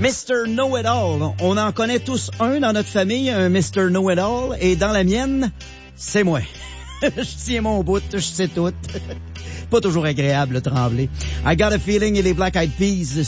Mr. Know-It-All. On en connaît tous un dans notre famille, un Mr. Know-It-All, et dans la mienne, c'est moi. Je tiens mon bout, je sais tout. Pas toujours agréable, le trembler. I Got a Feeling et les Black Eyed Peas